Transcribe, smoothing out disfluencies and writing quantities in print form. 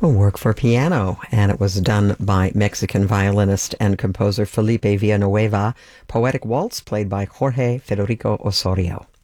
a work for piano, and it was done by Mexican violinist and composer Felipe Villanueva, Poetic Waltz, played by Jorge Federico Osorio.